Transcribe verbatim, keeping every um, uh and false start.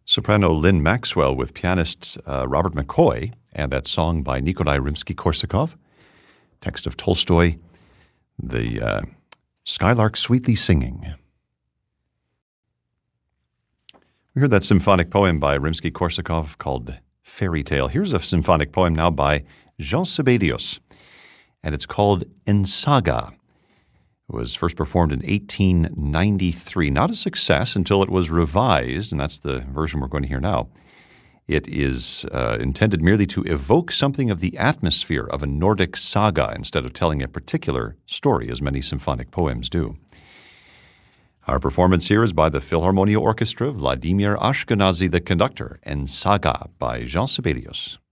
Soprano Lynn Maxwell with pianist uh, Robert McCoy, and that song by Nikolai Rimsky-Korsakov. Text of Tolstoy, the uh, skylark sweetly singing. We heard that symphonic poem by Rimsky-Korsakov called Fairy Tale. Here's a symphonic poem now by Jean Sibelius, and it's called Ensaga. It was first performed in eighteen ninety-three. Not a success until it was revised, and that's the version we're going to hear now. It is uh, intended merely to evoke something of the atmosphere of a Nordic saga instead of telling a particular story, as many symphonic poems do. Our performance here is by the Philharmonia Orchestra, Vladimir Ashkenazy, the conductor, and Ensaga by Jean Sibelius.